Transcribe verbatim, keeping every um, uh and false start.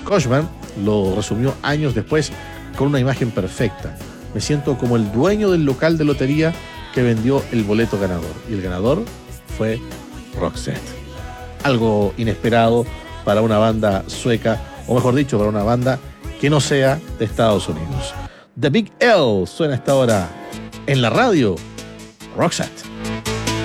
Koshman lo resumió años después con una imagen perfecta. Me siento como el dueño del local de lotería que vendió el boleto ganador. Y el ganador fue Roxette. Algo inesperado para una banda sueca, o mejor dicho, para una banda que no sea de Estados Unidos. The Big L suena hasta ahora en la radio. Roxette.